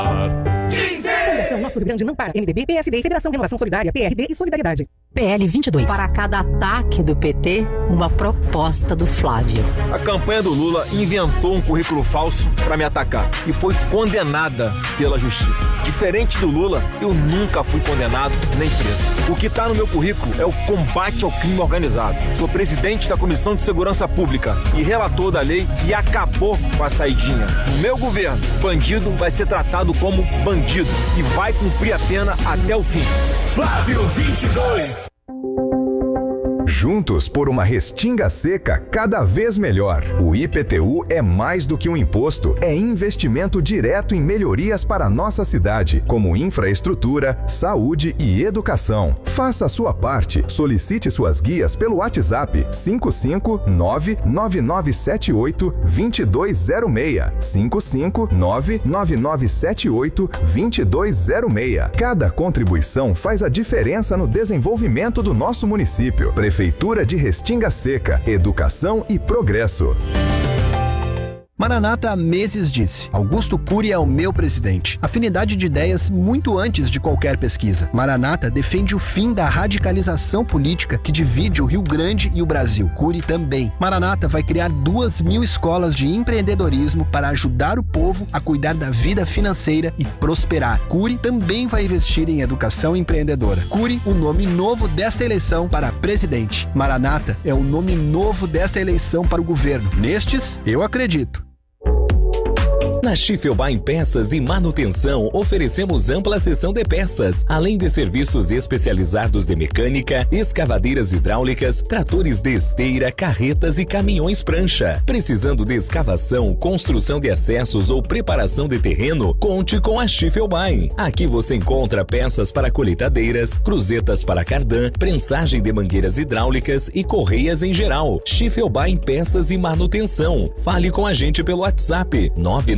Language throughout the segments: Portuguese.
Fundação Nosso Rio Grande não para. MDB, PSD, Federação Renovação Solidária, PRD e Solidariedade. PL 22. Para cada ataque do PT, uma proposta do Flávio. A campanha do Lula inventou um currículo falso para me atacar e foi condenada pela justiça. Diferente do Lula, eu nunca fui condenado nem preso. O que está no meu currículo é o combate ao crime organizado. Sou presidente da Comissão de Segurança Pública e relator da lei e acabou com a saidinha. No meu governo, bandido vai ser tratado como bandido e vai cumprir a pena até o fim. Flávio 22. Juntos por uma Restinga Seca cada vez melhor. O IPTU é mais do que um imposto, é investimento direto em melhorias para a nossa cidade, como infraestrutura, saúde e educação. Faça a sua parte. Solicite suas guias pelo WhatsApp 559-9978-2206. 559-9978-2206. Cada contribuição faz a diferença no desenvolvimento do nosso município. Prefeitura de Restinga Seca, Educação e Progresso. Maranata há meses disse: Augusto Cury é o meu presidente. Afinidade de ideias muito antes de qualquer pesquisa. Maranata defende o fim da radicalização política que divide o Rio Grande e o Brasil. Cury também. Maranata vai criar 2.000 escolas de empreendedorismo para ajudar o povo a cuidar da vida financeira e prosperar. Cury também vai investir em educação empreendedora. Cury, o nome novo desta eleição para presidente. Maranata é o nome novo desta eleição para o governo. Nestes, eu acredito. Na Schiffelbein Peças e Manutenção, oferecemos ampla seção de peças, além de serviços especializados de mecânica, escavadeiras hidráulicas, tratores de esteira, carretas e caminhões prancha. Precisando de escavação, construção de acessos ou preparação de terreno, conte com a Schiffelbein. Aqui você encontra peças para colheitadeiras, cruzetas para cardan, prensagem de mangueiras hidráulicas e correias em geral. Schiffelbein Peças e Manutenção. Fale com a gente pelo WhatsApp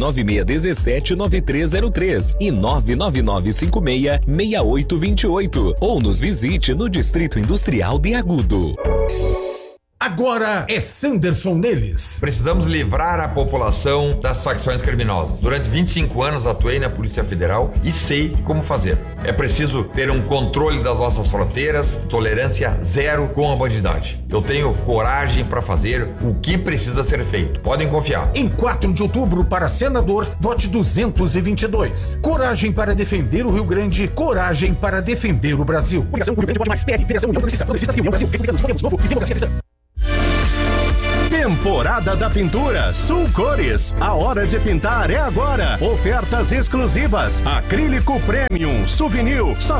996179303 e 999566828 ou nos visite no Distrito Industrial de Agudo. Agora é Sanderson Neles. Precisamos livrar a população das facções criminosas. Durante 25 anos atuei na Polícia Federal e sei como fazer. É preciso ter um controle das nossas fronteiras, tolerância zero com a bandidagem. Eu tenho coragem para fazer o que precisa ser feito. Podem confiar. Em 4 de outubro, para senador, vote 222. Coragem para defender o Rio Grande, coragem para defender o Brasil. União Rio Grande, vote mais. PL, Federação União Progressista e União Brasil. Republicanos, Podemos, Novo e Democracia Cristã. Temporada da Pintura Sul Cores. A hora de pintar é agora. Ofertas exclusivas. Acrílico Premium Souvenir, só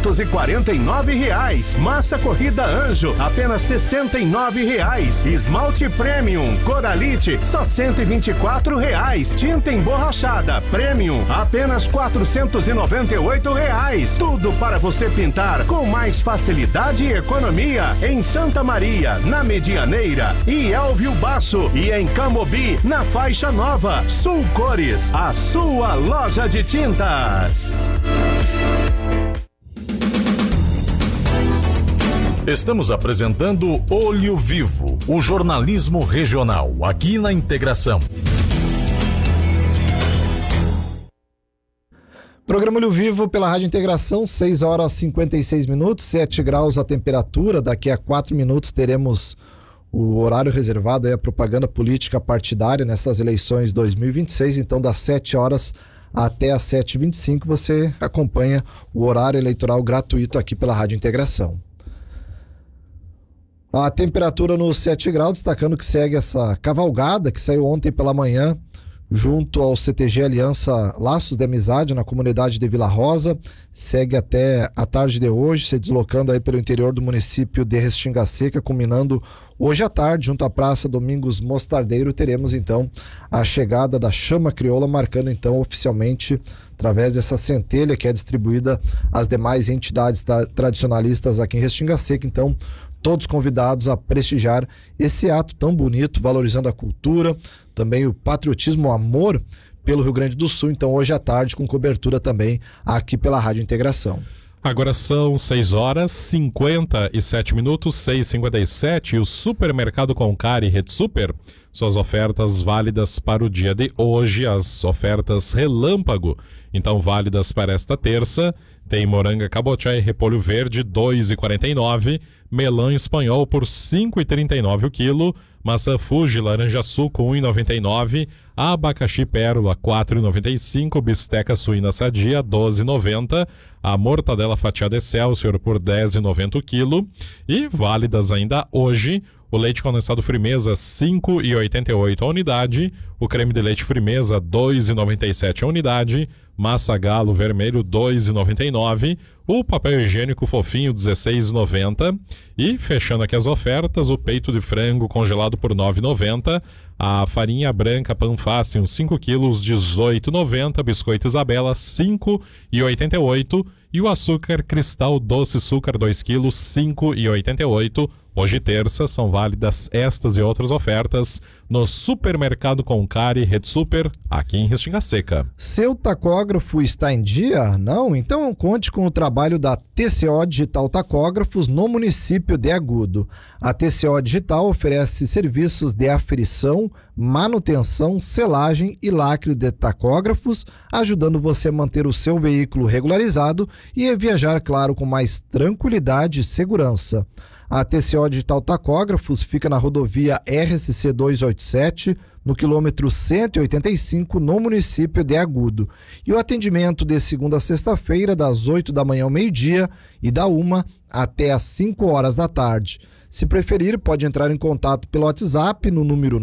R$649. Massa corrida Anjo, apenas R$69. Esmalte Premium Coralite, só R$124. Tinta emborrachada Premium, apenas R$498. Tudo para você pintar com mais facilidade e economia. Em Santa Maria, na Medianeira e Elvio Basso, e em Camobi, na Faixa Nova. Sul Cores, a sua loja de tintas. Estamos apresentando Olho Vivo, o jornalismo regional, aqui na Integração. Programa Olho Vivo pela Rádio Integração, 6h56, 7 graus a temperatura. Daqui a 4 minutos teremos o horário reservado à propaganda política partidária nessas eleições 2026, então das 7 horas até as 7h25 você acompanha o horário eleitoral gratuito aqui pela Rádio Integração. A temperatura nos 7 graus, destacando que segue essa cavalgada que saiu ontem pela manhã junto ao CTG Aliança Laços de Amizade na comunidade de Vila Rosa, segue até a tarde de hoje, se deslocando aí pelo interior do município de Restinga Seca, culminando hoje à tarde, junto à Praça Domingos Mostardeiro. Teremos então a chegada da Chama Crioula, marcando então oficialmente, através dessa centelha que é distribuída às demais entidades tradicionalistas aqui em Restinga Seca. Então, todos convidados a prestigiar esse ato tão bonito, valorizando a cultura, também o patriotismo, o amor pelo Rio Grande do Sul. Então, hoje à tarde, com cobertura também aqui pela Rádio Integração. Agora são 6h57, 6h57, e o Supermercado Concar e Rede Super, suas ofertas válidas para o dia de hoje, as ofertas relâmpago então válidas para esta terça. Tem moranga cabotiá e repolho verde, R$ 2,49. Melão espanhol por R$ 5,39 o quilo. Maçã Fuji laranja suco, R$ 1,99. Abacaxi pérola, R$ 4,95. Bisteca suína sadia, R$ 12,90. A mortadela fatiada Excelsior por R$ 10,90 o quilo. E válidas ainda hoje, o leite condensado Frimeza, R$ 5,88 a unidade. O creme de leite Frimeza, R$ 2,97 a unidade. Massa Galo vermelho, R$ 2,99. O papel higiênico fofinho, R$ 16,90. E, fechando aqui as ofertas, o peito de frango congelado por R$ 9,90. A farinha branca Panfácil, 5 quilos, R$ 18,90. Biscoito Isabela, R$ 5,88. E o açúcar Cristal Doce Açúcar, 2 quilos, R$ 5,88. Hoje, terça, são válidas estas e outras ofertas no Supermercado Concari Rede Super, aqui em Restinga Seca. Seu tacógrafo está em dia? Não? Então conte com o trabalho da TCO Digital Tacógrafos no município de Agudo. A TCO Digital oferece serviços de aferição, manutenção, selagem e lacre de tacógrafos, ajudando você a manter o seu veículo regularizado e a viajar, claro, com mais tranquilidade e segurança. A TCO Digital Tacógrafos fica na rodovia RSC 287, no quilômetro 185, no município de Agudo. E o atendimento de segunda a sexta-feira, das 8 da manhã ao meio-dia e da 1 até às 5 horas da tarde. Se preferir, pode entrar em contato pelo WhatsApp no número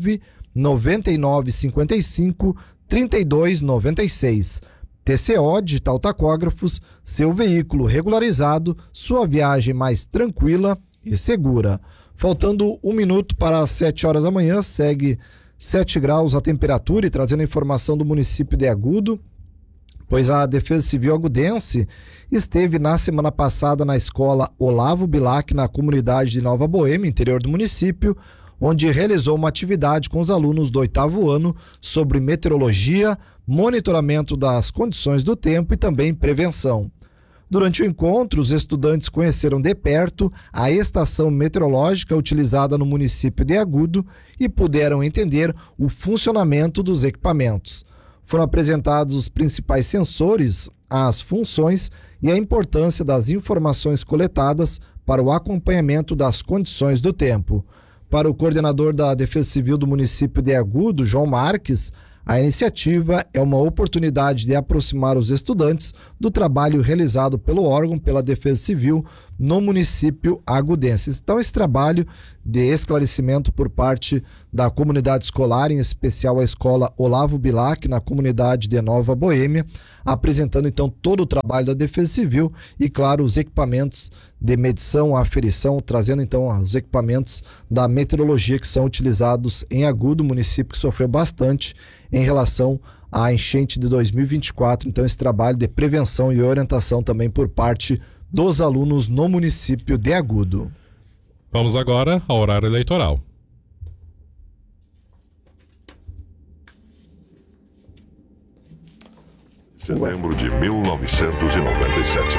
99955 3296. TCO Digital Tacógrafos, seu veículo regularizado, sua viagem mais tranquila e segura. Faltando 1 minuto para as 7 horas da manhã, segue 7 graus a temperatura e trazendo informação do município de Agudo, pois a Defesa Civil agudense esteve na semana passada na escola Olavo Bilac, na comunidade de Nova Boêmia, interior do município, onde realizou uma atividade com os alunos do 8º ano sobre meteorologia, monitoramento das condições do tempo e também prevenção. Durante o encontro, os estudantes conheceram de perto a estação meteorológica utilizada no município de Agudo e puderam entender o funcionamento dos equipamentos. Foram apresentados os principais sensores, as funções e a importância das informações coletadas para o acompanhamento das condições do tempo. Para o coordenador da Defesa Civil do município de Agudo, João Marques, a iniciativa é uma oportunidade de aproximar os estudantes do trabalho realizado pelo órgão, pela Defesa Civil, no município agudense. Então, esse trabalho de esclarecimento por parte da comunidade escolar, em especial a escola Olavo Bilac, na comunidade de Nova Boêmia, apresentando então todo o trabalho da Defesa Civil e, claro, os equipamentos de medição, aferição, trazendo então os equipamentos da meteorologia que são utilizados em Agudo, município que sofreu bastante em relação à enchente de 2024. Então, esse trabalho de prevenção e orientação também por parte dos alunos no município de Agudo. Vamos agora ao horário eleitoral. Setembro de 1997.